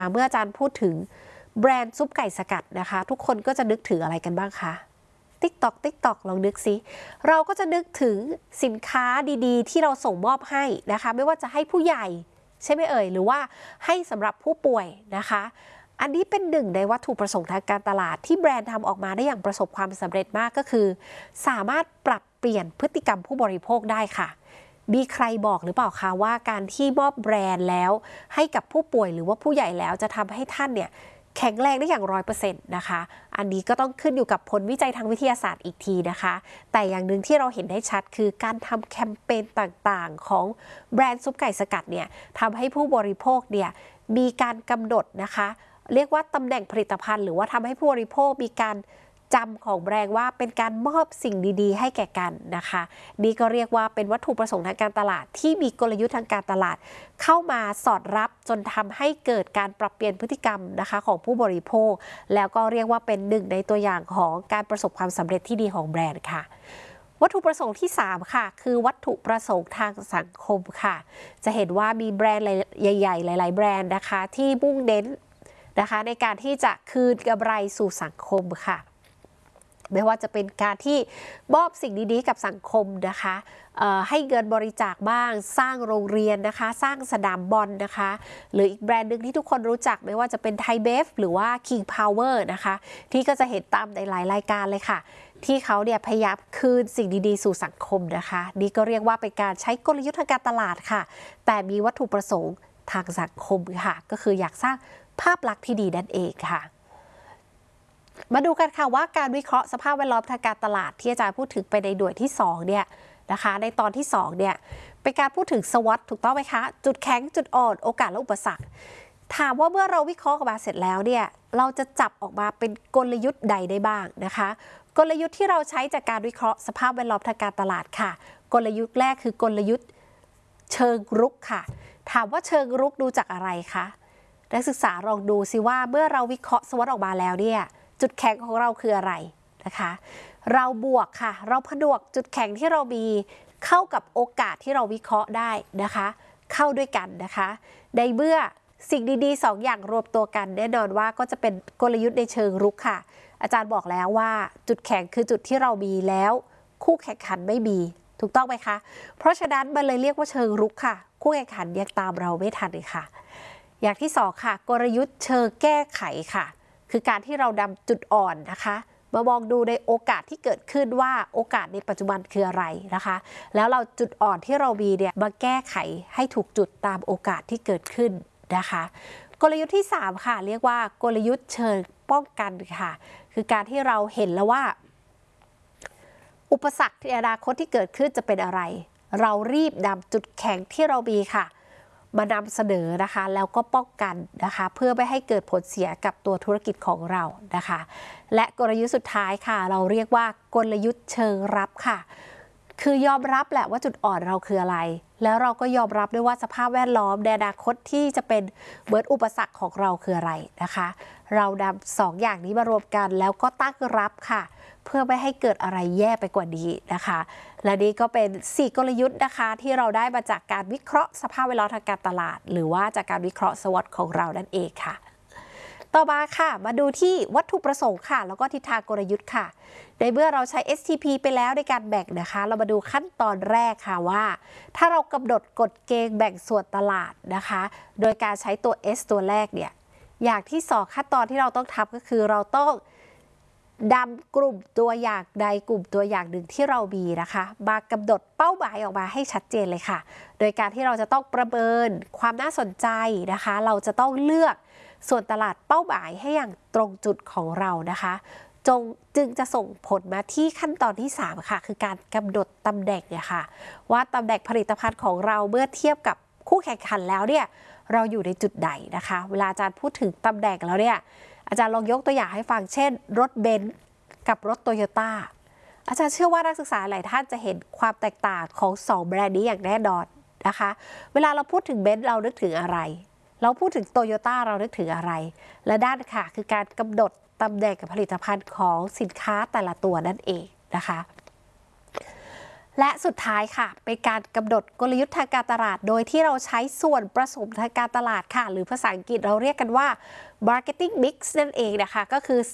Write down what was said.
เมื่ออาจารย์พูดถึงแบรนด์ซุปไก่สกัดนะคะทุกคนก็จะนึกถึงอะไรกันบ้างคะติ๊กตอกลองนึกซิเราก็จะนึกถึงสินค้าดีๆที่เราส่งมอบให้นะคะไม่ว่าจะให้ผู้ใหญ่ใช่ไหมเอ่ยหรือว่าให้สำหรับผู้ป่วยนะคะอันนี้เป็นหนึ่งในวัตถุประสงค์ทางการตลาดที่แบรนด์ทำออกมาได้อย่างประสบความสำเร็จมากก็คือสามารถปรับเปลี่ยนพฤติกรรมผู้บริโภคได้ค่ะมีใครบอกหรือเปล่าคะว่าการที่มอบแบรนด์แล้วให้กับผู้ป่วยหรือว่าผู้ใหญ่แล้วจะทำให้ท่านเนี่ยแข็งแรงได้อย่าง100%นะคะอันนี้ก็ต้องขึ้นอยู่กับผลวิจัยทางวิทยาศาสตร์อีกทีนะคะแต่อย่างหนึ่งที่เราเห็นได้ชัดคือการทำแคมเปญต่างๆของแบรนด์ซุปไก่สกัดเนี่ยทำให้ผู้บริโภคเนี่ยมีการกำหนดนะคะเรียกว่าตำแหน่งผลิตภัณฑ์หรือว่าทำให้ผู้บริโภคมีการจำของแบรนด์ว่าเป็นการมอบสิ่งดีๆให้แก่กันนะคะนี่ก็เรียกว่าเป็นวัตถุประสงค์ทางการตลาดที่มีกลยุทธ์ทางการตลาดเข้ามาสอดรับจนทำให้เกิดการปรับเปลี่ยนพฤติกรรมนะคะของผู้บริโภคแล้วก็เรียกว่าเป็นหนึ่งในตัวอย่างของการประสบความสำเร็จที่ดีของแบรนด์ค่ะวัตถุประสงค์ที่3ค่ะคือวัตถุประสงค์ทางสังคมค่ะจะเห็นว่ามีแบรนด์ใหญ่ๆหลายๆแบรนด์นะคะที่มุ่งเน้นนะคะในการที่จะคืนกำไรสู่สังคมค่ะไม่ว่าจะเป็นการที่มอบสิ่งดีๆกับสังคมนะคะให้เงินบริจาคบ้างสร้างโรงเรียนนะคะสร้างสนามบอลนะคะหรืออีกแบรนด์หนึ่งที่ทุกคนรู้จักไม่ว่าจะเป็นไทยเบฟหรือว่า King Power นะคะที่ก็จะเห็นตามในหลายรายการเลยค่ะที่เขาเนี่ยพยายามคืนสิ่งดีๆสู่สังคมนะคะนี่ก็เรียกว่าเป็นการใช้กลยุทธ์ทางการตลาดค่ะแต่มีวัตถุประสงค์ทางสังคมค่ะก็คืออยากสร้างภาพลักษณ์ที่ดีนั่นเองค่ะมาดูกันค่ะว่าการวิเคราะห์สภาพแวดล้อมทางการตลาดที่อาจารย์พูดถึงไปในหน่วยที่2เนี่ยนะคะในตอนที่2เนี่ยเป็นการพูดถึง SWOT ถูกต้องไหมคะจุดแข็งจุดอ่อนโอกาสและอุปสรรคถามว่าเมื่อเราวิเคราะห์ออกมาเสร็จแล้วเนี่ยเราจะจับออกมาเป็นกลยุทธ์ใดได้บ้างนะคะกลยุทธ์ที่เราใช้จากการวิเคราะห์สภาพแวดล้อมทางการตลาดค่ะกลยุทธ์แรกคือกลยุทธ์เชิงรุกค่ะถามว่าเชิงรุกดูจากอะไรคะนักศึกษาลองดูสิว่าเมื่อเราวิเคราะห์ SWOT ออกมาแล้วเนี่ยจุดแข็งของเราคืออะไรนะคะเราบวกค่ะเราผนวกจุดแข็งที่เรามีเข้ากับโอกาสที่เราวิเคราะห์ได้นะคะเข้าด้วยกันนะคะในเมื่อสิ่งดีๆ2อย่างรวมตัวกันแน่นอนว่าก็จะเป็นกลยุทธ์ในเชิงรุกค่ะอาจารย์บอกแล้วว่าจุดแข็งคือจุดที่เรามีแล้วคู่แข่งขันไม่มีถูกต้องไหมคะเพราะฉะนั้นมันเลยเรียกว่าเชิงรุกค่ะคู่แข่งขันยังตามเราไม่ทันเลยค่ะอย่างที่2ค่ะกลยุทธ์เชิงแก้ไขค่ะคือการที่เรานำจุดอ่อนนะคะมามองดูในโอกาสที่เกิดขึ้นว่าโอกาสในปัจจุบันคืออะไรนะคะแล้วเราจุดอ่อนที่เรามีเนี่ยมาแก้ไขให้ถูกจุดตามโอกาสที่เกิดขึ้นนะคะกลยุทธ์ที่3ค่ะเรียกว่ากลยุทธ์เชิงป้องกันค่ะคือการที่เราเห็นแล้วว่าอุปสรรคในอนาคตที่เกิดขึ้นจะเป็นอะไรเรารีบนำจุดแข็งที่เรามีค่ะมานำเสนอนะคะแล้วก็ป้องกันนะคะเพื่อไม่ให้เกิดผลเสียกับตัวธุรกิจของเรานะคะและกลยุทธ์สุดท้ายค่ะเราเรียกว่ากลยุทธ์เชิงรับค่ะคือยอมรับแหละว่าจุดอ่อนเราคืออะไรแล้วเราก็ยอมรับด้วยว่าสภาพแวดล้อมในอนาคตที่จะเป็นเหมือนอุปสรรคของเราคืออะไรนะคะเรานำ2อย่างนี้มารวมกันแล้วก็ตั้งรับค่ะเพื่อไม่ให้เกิดอะไรแย่ไปกว่านี้นะคะและนี่ก็เป็น4กลยุทธ์นะคะที่เราได้มาจากการวิเคราะห์สภาพแวดล้อมทางการตลาดหรือว่าจากการวิเคราะห์ SWOT ของเรานั่นเองค่ะต่อมาค่ะมาดูที่วัตถุประสงค์ค่ะแล้วก็ทิศทางกลยุทธ์ค่ะในเมื่อเราใช้ STP ไปแล้วในการแบ่งนะคะเรามาดูขั้นตอนแรกค่ะว่าถ้าเรากำหนดกฎเกณฑ์แบ่งส่วนตลาดนะคะโดยการใช้ตัว S ตัวแรกเนี่ยอย่างที่2ขั้นตอนที่เราต้องทำก็คือเราต้องนำกลุ่มตัวอย่างใดกลุ่มตัวอย่างหนึ่งที่เรามีนะคะมากำหนดเป้าหมายออกมาให้ชัดเจนเลยค่ะโดยการที่เราจะต้องประเมินความน่าสนใจนะคะเราจะต้องเลือกส่วนตลาดเป้าหมายให้อย่างตรงจุดของเรานะคะจึงจะส่งผลมาที่ขั้นตอนที่3ค่ะคือการกำหนดตำแหน่งเนี่ยค่ะว่าตำแหน่งผลิตภัณฑ์ของเราเมื่อเทียบกับคู่แข่งขันแล้วเนี่ยเราอยู่ในจุดใดนะคะเวลาอาจารย์พูดถึงตำแหน่งแล้วเนี่ยอาจารย์ลองยกตัวอย่างให้ฟังเช่นรถเบนซ์กับรถโตโยต้าอาจารย์เชื่อว่านักศึกษาหลายท่านจะเห็นความแตกต่างของ2แบรนด์นี้อย่างแน่นอนนะคะเวลาเราพูดถึงเบนซ์เรานึกถึงอะไรเราพูดถึงโตโยต้าเรานึกถึงอะไรและด้านค่ะคือการกำหนดตำแหน่งกับผลิตภัณฑ์ของสินค้าแต่ละตัวนั่นเองนะคะและสุดท้ายค่ะเป็นการกำหนดกลยุทธ์ทางการตลาดโดยที่เราใช้ส่วนผสมทางการตลาดค่ะหรือภาษาอังกฤษเราเรียกกันว่า marketing mix นั่นเองนะคะก็คือ